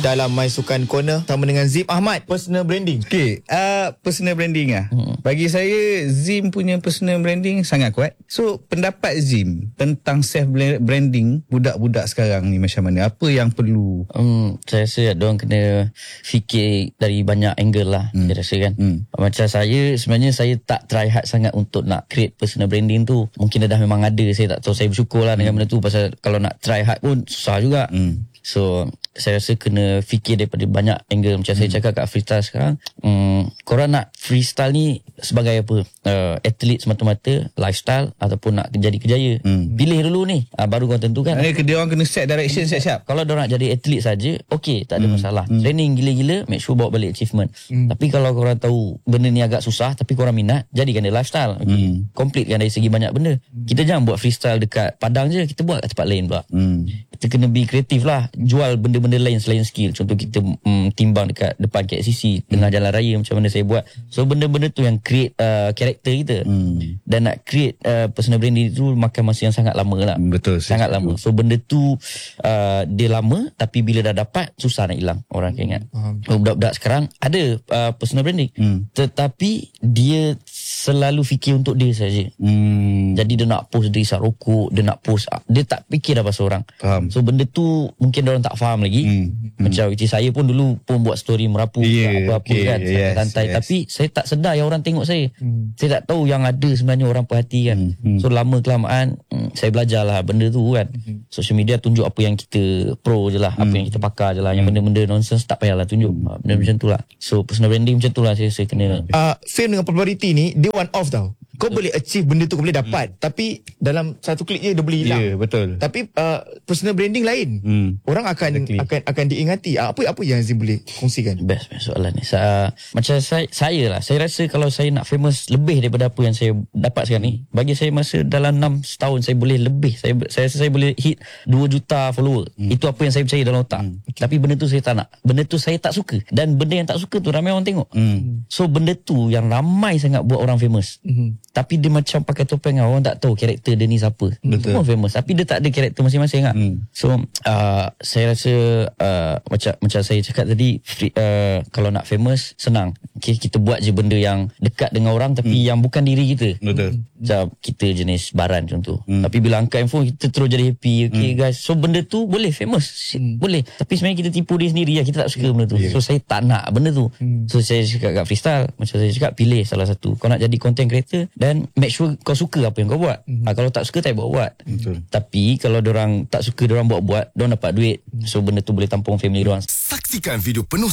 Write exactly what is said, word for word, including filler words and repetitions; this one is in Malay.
dalam My Sukan Corner sama dengan Zim Ahmad, personal branding. Okay, uh, personal branding ah. Hmm. Bagi saya, Zim punya personal branding sangat kuat. So, pendapat Zim tentang self branding budak-budak sekarang ni macam mana? Apa yang perlu? Hmm, saya rasa diorang kena fikir dari banyak angle lah. Hmm. Saya rasa kan. Hmm. Macam saya, sebenarnya saya tak try hard sangat untuk nak create personal branding tu. Mungkin dah memang ada, saya tak tahu. Saya bersyukur lah dengan benda tu, pasal kalau nak try hard pun susah juga. Hmm. So saya rasa kena fikir daripada banyak angle. Macam hmm. saya cakap kat freestyle sekarang, um, korang nak freestyle ni sebagai apa? Uh, atlet semata-mata, lifestyle ataupun nak jadi kejaya. Hmm. Pilih dulu ni, uh, baru korang tentukan. Eh, dia orang kena set direction siap-siap. Kalau diorang nak jadi atlet saja, okey, tak ada hmm. masalah. Hmm. Training gila-gila, make sure bawa balik achievement. Hmm. Tapi kalau korang tahu benda ni agak susah, tapi korang minat, jadikan dia lifestyle. Okay. Hmm. Completekan dari segi banyak benda. Hmm. Kita jangan buat freestyle dekat Padang je, kita buat kat tempat lain pula. Hmm. Kita kena be kreatif lah, jual benda-benda lain selain skill. Contoh kita mm, timbang dekat depan K L C C, hmm. tengah jalan raya, macam mana saya buat. So benda-benda tu yang create uh, karakter kita. Hmm. Dan nak create uh, personal branding tu makan masa yang sangat lama lah. Betul. Sangat lama. So benda tu uh, dia lama, tapi bila dah dapat susah nak hilang. Orang akan ingat. Hmm. Budak-budak sekarang ada uh, personal branding, hmm. tetapi dia selalu fikir untuk dia saja. Hmm. Jadi dia nak post dia isap rokok, dia nak post, dia tak fikir dah pasal orang. Faham. So benda tu mungkin orang tak faham lagi. Hmm. Macam hmm. saya pun dulu pun buat story merapu, yeah, apa-apa okay, kan, yes, santai. Yes. Tapi saya tak sedar yang orang tengok saya. Hmm. Saya tak tahu yang ada sebenarnya orang perhatikan. Hmm. So lama kelamaan hmm, saya belajarlah benda tu kan. Hmm. Social media tunjuk apa yang kita pro je lah, hmm. apa yang kita pakar je lah. Yang benda-benda nonsense tak payahlah tunjuk. Hmm. Benda macam tu lah. So personal branding macam tu lah saya, saya kena. Uh, fame dengan popularity ni dia one off tau. Kau betul. Boleh achieve benda tu, kau boleh dapat, hmm. tapi dalam satu klik je dia boleh hilang. Yeah, betul. Tapi uh, personal branding lain. Hmm. Orang akan exactly. akan akan diingati. Uh, apa apa yang Zim boleh kongsikan? Best, best soalan ni. Sa, macam saya saya lah. Saya rasa kalau saya nak famous lebih daripada apa yang saya dapat sekarang ni, bagi saya masa dalam enam tahun saya boleh lebih. Saya saya rasa saya boleh hit dua juta follower. Hmm. Itu apa yang saya percaya dalam otak. Hmm. Okay. Tapi benda tu saya tak nak. Benda tu saya tak suka. Dan benda yang tak suka tu ramai orang tengok. Hmm. So benda tu yang ramai sangat buat orang famous. Hmm. Tapi dia macam pakai topeng, orang tak tahu karakter dia ni siapa. Betul. Semua famous tapi dia tak ada karakter masing-masing kan. Hmm. So uh, saya rasa uh, macam macam saya cakap tadi, free, uh, kalau nak famous senang. Okay, kita buat je benda yang dekat dengan orang tapi hmm. yang bukan diri kita. Betul. Macam kita jenis baran contoh. Hmm. Tapi bila angkat handphone kita terus jadi happy. Okay hmm. guys. So benda tu boleh famous. Hmm. Boleh. Tapi sebenarnya kita tipu diri sendiri lah. Kita tak suka hmm. benda tu. Yeah. So saya tak nak benda tu. Hmm. So saya cakap kat freestyle, macam saya cakap, pilih salah satu. Kau nak jadi content creator dan make sure kau suka apa yang kau buat. Mm-hmm. Ha, kalau tak suka tak buat. Betul. Tapi kalau diorang tak suka, diorang buat-buat, diorang dapat duit. Mm-hmm. So benda tu boleh tampung family diorang. Saksikan video penuh